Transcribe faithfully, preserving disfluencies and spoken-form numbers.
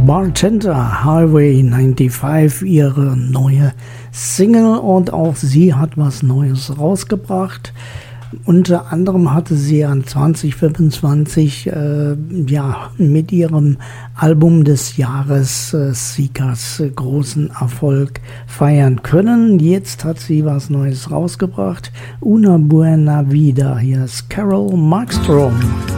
Bartender, Highway fünfundneunzig, ihre neue Single, und auch sie hat was Neues rausgebracht. Unter anderem hatte sie an zwanzig fünfundzwanzig äh, ja, mit ihrem Album des Jahres äh, Seekers äh, großen Erfolg feiern können. Jetzt hat sie was Neues rausgebracht. Una Buena Vida. Hier ist Carol Markstrom.